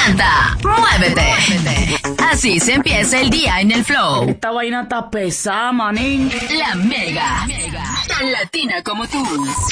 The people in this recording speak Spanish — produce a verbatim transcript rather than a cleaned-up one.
Canta, muévete. Así se empieza el día en el flow. Esta vaina está pesada, manín. La Mega. Tan latina como tú.